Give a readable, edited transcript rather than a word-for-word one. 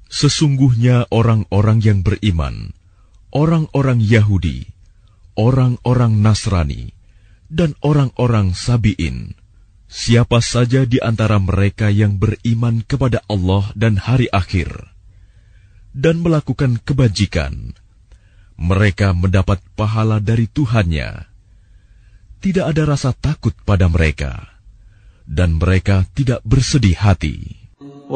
Sesungguhnya orang-orang yang beriman, orang-orang Yahudi, orang-orang Nasrani, dan orang-orang Sabi'in, siapa saja di antara mereka yang beriman kepada Allah dan hari akhir, dan melakukan kebajikan, mereka mendapat pahala dari Tuhannya. Tidak ada rasa takut pada mereka, dan mereka tidak bersedih hati.